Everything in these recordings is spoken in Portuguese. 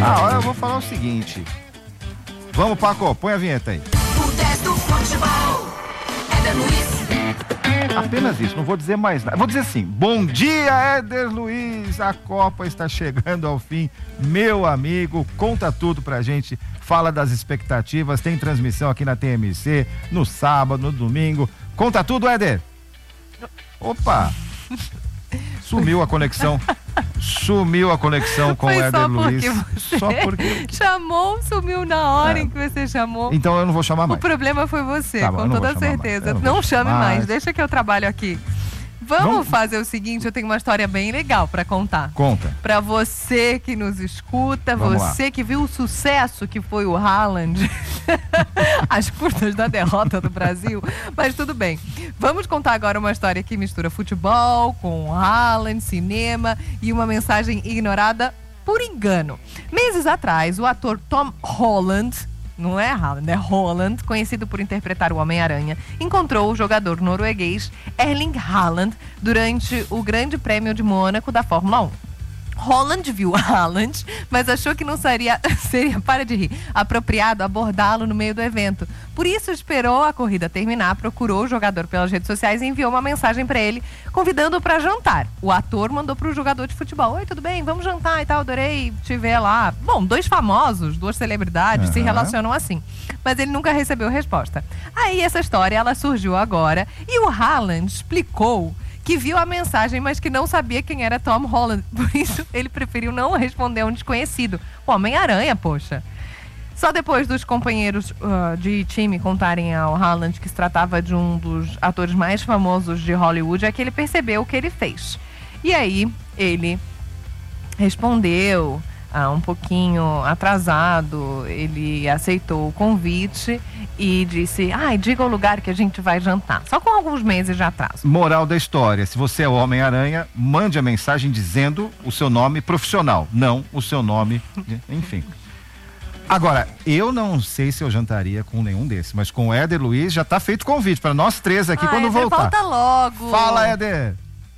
Olha, eu vou falar o seguinte. Vamos, Paco, põe a vinheta aí. O 10 do futebol, Éder Luiz. Apenas isso, não vou dizer mais nada. Vou dizer assim, bom dia, Éder Luiz, a Copa está chegando ao fim, meu amigo, conta tudo pra gente, fala das expectativas, tem transmissão aqui na TMC, no sábado, no domingo, conta tudo, Éder. Opa, sumiu a conexão com o Éder Luiz. Só porque chamou, sumiu na hora em que você chamou. Então eu não vou chamar mais. O problema foi você, Tá bom, com toda certeza. Não chame mais, deixa que eu trabalho aqui. Vamos fazer o seguinte, eu tenho uma história bem legal pra contar. Conta. Pra você que nos escuta, Vamos você lá. que viu o sucesso que foi o Haaland, as curtas da derrota do Brasil, mas tudo bem. Vamos contar agora uma história que mistura futebol com Haaland, cinema e uma mensagem ignorada por engano. Meses atrás, o ator Tom Holland, não é Haaland, é Holland, conhecido por interpretar o Homem-Aranha, encontrou o jogador norueguês Erling Haaland durante o Grande Prêmio de Mônaco da Fórmula 1. Holland viu Haaland, mas achou que não seria, para de rir, apropriado abordá-lo no meio do evento. Por isso esperou a corrida terminar, procurou o jogador pelas redes sociais e enviou uma mensagem para ele, convidando-o para jantar. O ator mandou para o jogador de futebol: oi, tudo bem? Vamos jantar e tal, adorei te ver lá. Bom, dois famosos, duas celebridades se relacionam assim. Mas ele nunca recebeu resposta. Aí essa história, ela surgiu agora e o Haaland explicou que viu a mensagem, mas que não sabia quem era Tom Holland. Por isso, ele preferiu não responder a um desconhecido. O Homem-Aranha, poxa. Só depois dos companheiros de time contarem ao Haaland que se tratava de um dos atores mais famosos de Hollywood, é que ele percebeu o que ele fez. E aí, ele respondeu um pouquinho atrasado, ele aceitou o convite e disse, diga o lugar que a gente vai jantar, só com alguns meses de atraso. Moral da história, se você é o Homem-Aranha, mande a mensagem dizendo o seu nome profissional, não o seu nome, enfim. Agora, eu não sei se eu jantaria com nenhum desses, mas com o Éder Luiz já tá feito o convite para nós três aqui quando Éder, voltar. volta logo. Fala, Éder.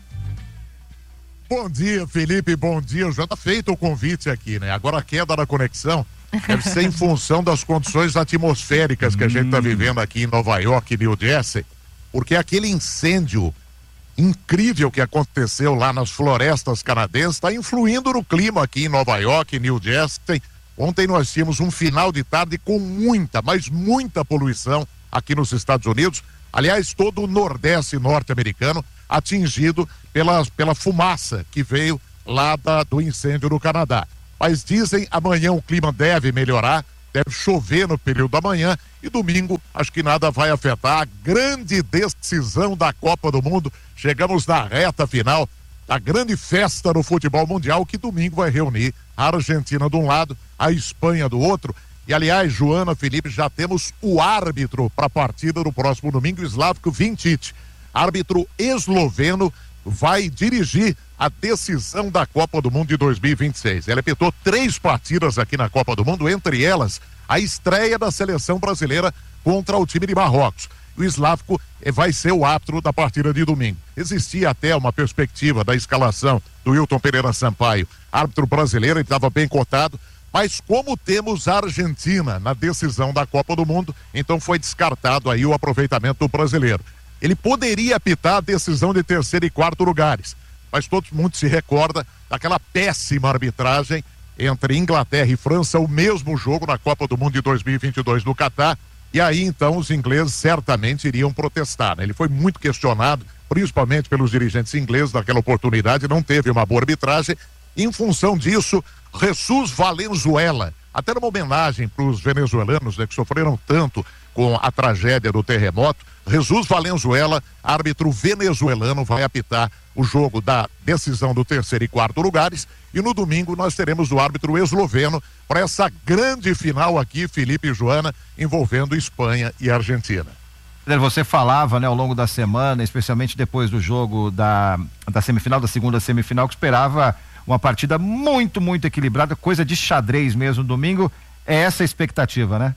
Bom dia, Felipe, bom dia. Já tá feito o convite aqui, né? Agora a queda da conexão deve ser em função das condições atmosféricas que a gente tá vivendo aqui em Nova York e New Jersey, porque aquele incêndio incrível que aconteceu lá nas florestas canadenses está influindo no clima aqui em Nova York e New Jersey. Ontem nós tínhamos um final de tarde com muita, mas muita poluição aqui nos Estados Unidos. Aliás, todo o Nordeste norte-americano atingido pela fumaça que veio lá do incêndio no Canadá. Mas dizem amanhã o clima deve melhorar, deve chover no período da manhã e domingo acho que nada vai afetar a grande decisão da Copa do Mundo. Chegamos na reta final da grande festa no futebol mundial, que domingo vai reunir a Argentina de um lado, a Espanha do outro. E aliás, Joana, Felipe, já temos o árbitro para a partida no próximo domingo, Slavko Vinčić. Árbitro esloveno, vai dirigir a decisão da Copa do Mundo de 2026. Ele apitou 3 partidas aqui na Copa do Mundo, entre elas a estreia da seleção brasileira contra o time de Marrocos. O Slavko vai ser o árbitro da partida de domingo. Existia até uma perspectiva da escalação do Wilton Pereira Sampaio, árbitro brasileiro, ele estava bem cotado, mas como temos a Argentina na decisão da Copa do Mundo, então foi descartado aí o aproveitamento do brasileiro. Ele poderia apitar a decisão de 3º e 4º lugares, mas todo mundo se recorda daquela péssima arbitragem entre Inglaterra e França, o mesmo jogo na Copa do Mundo de 2022 no Catar, e aí então os ingleses certamente iriam protestar, né? Ele foi muito questionado, principalmente pelos dirigentes ingleses naquela oportunidade, não teve uma boa arbitragem. Em função disso, Jesus Valenzuela, até numa homenagem para os venezuelanos, né, que sofreram tanto com a tragédia do terremoto, Jesus Valenzuela, árbitro venezuelano, vai apitar o jogo da decisão do 3º e 4º lugares, e no domingo nós teremos o árbitro esloveno para essa grande final aqui, Felipe e Joana, envolvendo Espanha e Argentina. Você falava, né, ao longo da semana, especialmente depois do jogo da semifinal, da segunda semifinal, que esperava uma partida muito, muito equilibrada, coisa de xadrez mesmo, domingo. É essa a expectativa, né?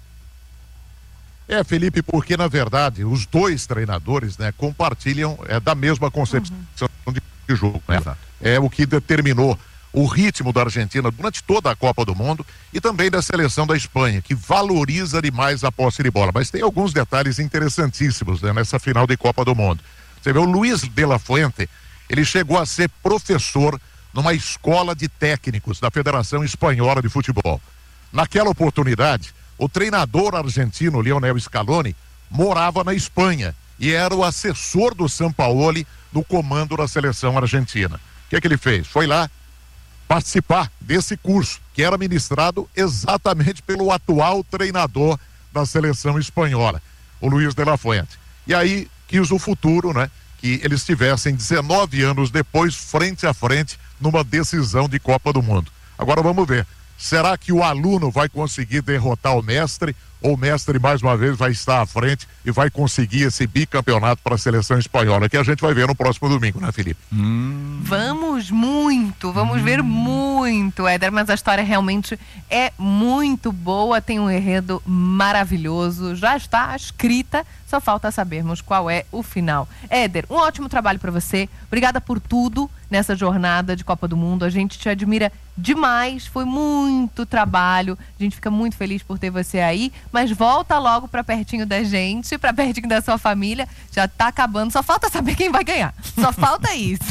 Felipe, porque na verdade os dois treinadores, né, compartilham da mesma concepção de jogo, né? Exato. É o que determinou o ritmo da Argentina durante toda a Copa do Mundo e também da seleção da Espanha, que valoriza demais a posse de bola. Mas tem alguns detalhes interessantíssimos, né, nessa final de Copa do Mundo. Você vê, o Luis de la Fuente, ele chegou a ser professor numa escola de técnicos da Federação Espanhola de Futebol. Naquela oportunidade, o treinador argentino Lionel Scaloni morava na Espanha e era o assessor do Sampaoli no comando da seleção argentina. O que é que ele fez? Foi lá participar desse curso, que era ministrado exatamente pelo atual treinador da seleção espanhola, o Luis de la Fuente. E aí quis o futuro, né? Que eles tivessem 19 anos depois, frente a frente, numa decisão de Copa do Mundo. Agora vamos ver, será que o aluno vai conseguir derrotar o mestre, ou o mestre mais uma vez vai estar à frente e vai conseguir esse bicampeonato para a seleção espanhola, que a gente vai ver no próximo domingo, né, Felipe? Vamos ver muito, Éder, mas a história realmente é muito boa, tem um enredo maravilhoso, já está escrita, só falta sabermos qual é o final. Éder, um ótimo trabalho para você, obrigada por tudo nessa jornada de Copa do Mundo, a gente te admira demais, foi muito trabalho, a gente fica muito feliz por ter você aí, mas volta logo para pertinho da gente, para pertinho da sua família, já tá acabando, só falta saber quem vai ganhar, só falta isso.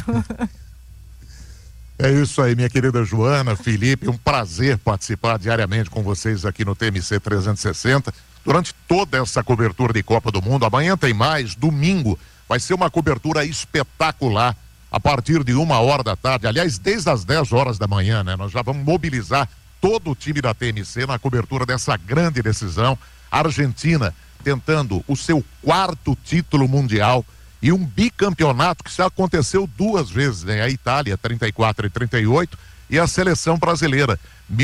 É isso aí, minha querida Joana, Felipe, um prazer participar diariamente com vocês aqui no TMC 360, durante toda essa cobertura de Copa do Mundo. Amanhã tem mais, domingo vai ser uma cobertura espetacular, a partir de 1h da tarde, aliás, desde as 10 horas da manhã, né? Nós já vamos mobilizar todo o time da TMC na cobertura dessa grande decisão. A Argentina tentando o seu 4º título mundial e um bicampeonato que já aconteceu 2 vezes, né? A Itália, 34 e 38, e a seleção brasileira,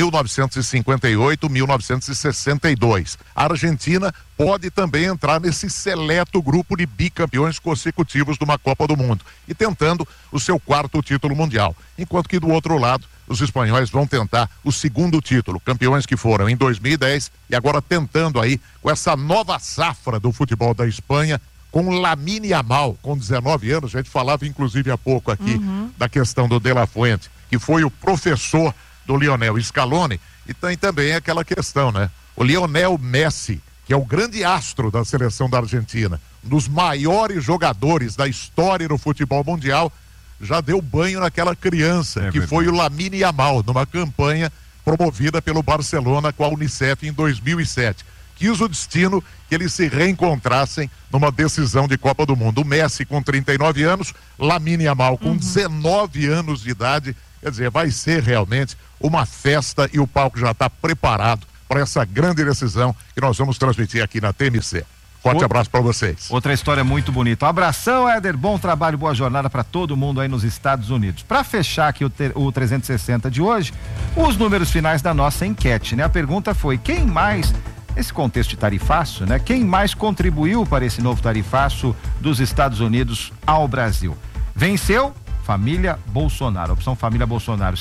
1958, 1962. A Argentina pode também entrar nesse seleto grupo de bicampeões consecutivos de uma Copa do Mundo e tentando o seu 4º título mundial. Enquanto que do outro lado, os espanhóis vão tentar o 2º título, campeões que foram em 2010 e agora tentando aí com essa nova safra do futebol da Espanha, com Lamine Yamal, com 19 anos, a gente falava inclusive há pouco aqui da questão do De La Fuente, que foi o professor do Lionel Scaloni, e tem também aquela questão, né? O Lionel Messi, que é o grande astro da seleção da Argentina, um dos maiores jogadores da história do futebol mundial, já deu banho naquela criança, que foi o Lamine Yamal, numa campanha promovida pelo Barcelona com a Unicef em 2007. Quis o destino que eles se reencontrassem numa decisão de Copa do Mundo. O Messi com 39 anos, Lamine Yamal com 19 anos de idade. Quer dizer, vai ser realmente uma festa e o palco já está preparado para essa grande decisão que nós vamos transmitir aqui na TMC. Forte abraço para vocês. Outra história muito bonita. Um abração, Éder, bom trabalho, boa jornada para todo mundo aí nos Estados Unidos. Para fechar aqui o 360 de hoje, os números finais da nossa enquete, né? A pergunta foi: quem mais, esse contexto de tarifaço, né? Quem mais contribuiu para esse novo tarifaço dos Estados Unidos ao Brasil? Venceu família Bolsonaro, opção família Bolsonaro,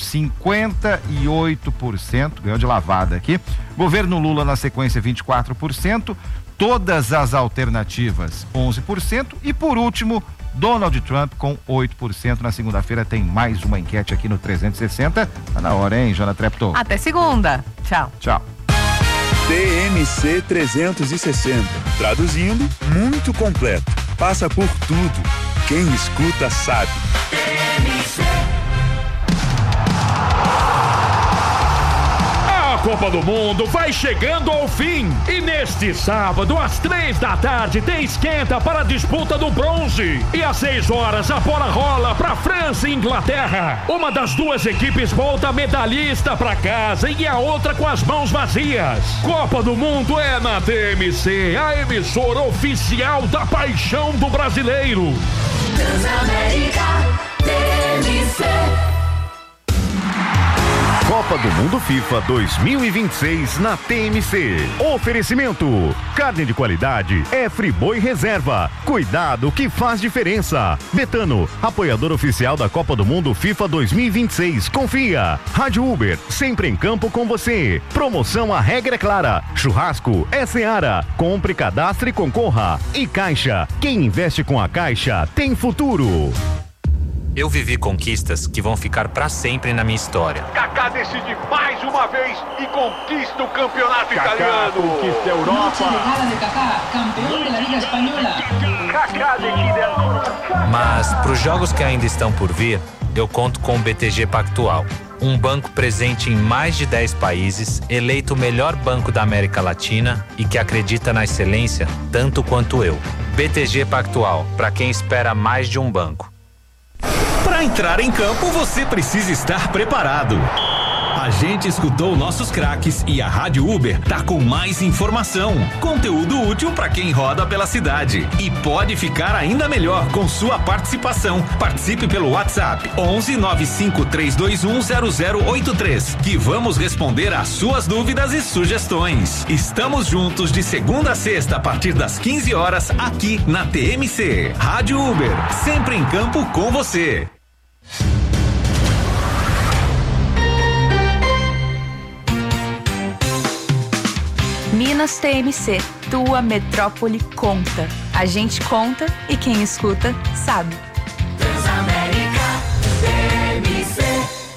58%, ganhou de lavada aqui. Governo Lula na sequência, 24%. Todas as alternativas, 11%. E por último, Donald Trump com 8%. Na segunda-feira tem mais uma enquete aqui no 360. Tá na hora, hein, Jana Treptow? Até segunda. Tchau. Tchau. TMC 360. Traduzindo, muito completo. Passa por tudo. Quem escuta sabe. A Copa do Mundo vai chegando ao fim e neste sábado às 3 da tarde tem esquenta para a disputa do bronze e às 6 horas a bola rola para França e Inglaterra. Uma das duas equipes volta medalhista para casa e a outra com as mãos vazias. Copa do Mundo é na TMC, a emissora oficial da paixão do brasileiro. Transamérica, TMC. Copa do Mundo FIFA 2026 na TMC. Oferecimento: carne de qualidade é Friboi Reserva. Cuidado que faz diferença. Betano, apoiador oficial da Copa do Mundo FIFA 2026. Confia. Rádio Uber, sempre em campo com você. Promoção A Regra é Clara. Churrasco é Seara. Compre, cadastre e concorra. E Caixa, quem investe com a Caixa tem futuro. Eu vivi conquistas que vão ficar pra sempre na minha história. Kaká decide mais uma vez e conquista o campeonato italiano. Conquista a Europa. de Kaká, campeão da Liga Espanhola. Kaká decide agora. Mas pros jogos que ainda estão por vir, eu conto com o BTG Pactual. Um banco presente em mais de 10 países, eleito o melhor banco da América Latina e que acredita na excelência tanto quanto eu. BTG Pactual, para quem espera mais de um banco. Para entrar em campo, você precisa estar preparado. A gente escutou nossos craques e a Rádio Uber tá com mais informação, conteúdo útil para quem roda pela cidade. E pode ficar ainda melhor com sua participação. Participe pelo WhatsApp 11 95 321 0083, que vamos responder às suas dúvidas e sugestões. Estamos juntos de segunda a sexta a partir das 15 horas aqui na TMC. Rádio Uber, sempre em campo com você. Minas TMC, tua metrópole conta. A gente conta e quem escuta sabe. Transamérica TMC.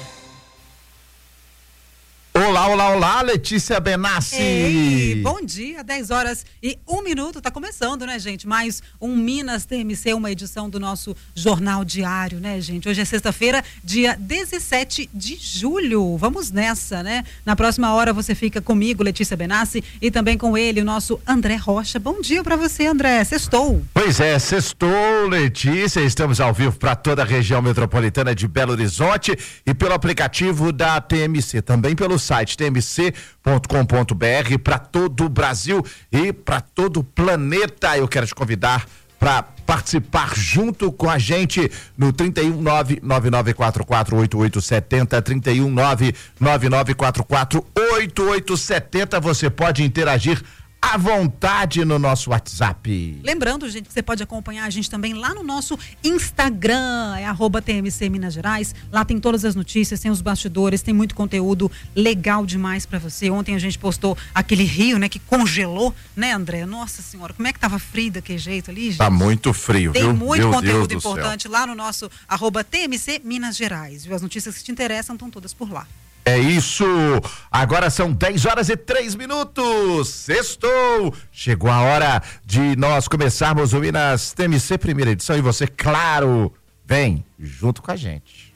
Olá, Letícia Benassi. Ei, bom dia, 10 horas e 1 minuto, tá começando, né, gente? Mais um Minas TMC, uma edição do nosso Jornal Diário, né, gente? Hoje é sexta-feira, dia 17 de julho. Vamos nessa, né? Na próxima hora você fica comigo, Letícia Benassi, e também com ele, o nosso André Rocha. Bom dia pra você, André. Sextou. Pois é, sextou, Letícia. Estamos ao vivo para toda a região metropolitana de Belo Horizonte e pelo aplicativo da TMC, também pelo site tmc.com.br para todo o Brasil e para todo o planeta. Eu quero te convidar para participar junto com a gente no 319-9944-8870, 319-9944-8870. Você pode interagir à vontade no nosso WhatsApp. Lembrando, gente, que você pode acompanhar a gente também lá no nosso Instagram, é @TMC Minas Gerais. Lá tem todas as notícias, tem os bastidores, tem muito conteúdo legal demais pra você. Ontem a gente postou aquele rio, né, que congelou, né, André? Nossa senhora, como é que tava frio daquele jeito ali, gente? Tá muito frio, tem viu? muito Meu conteúdo Deus do importante céu. lá no nosso @TMC Minas Gerais. E as notícias que te interessam estão todas por lá. É isso, agora são 10 horas e 3 minutos, sextou, chegou a hora de nós começarmos o Minas TMC primeira edição e você, claro, vem junto com a gente.